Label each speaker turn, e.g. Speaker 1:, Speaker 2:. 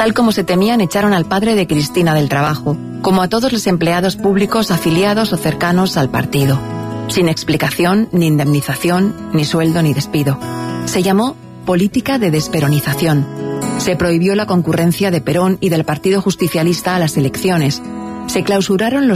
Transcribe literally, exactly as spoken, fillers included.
Speaker 1: Tal como se temían, echaron al padre de Cristina del trabajo, como a todos los empleados públicos afiliados o cercanos al partido, sin explicación, ni indemnización, ni sueldo, ni despido. Se llamó política de desperonización. Se prohibió la concurrencia de Perón y del Partido Justicialista a las elecciones. Se clausuraron los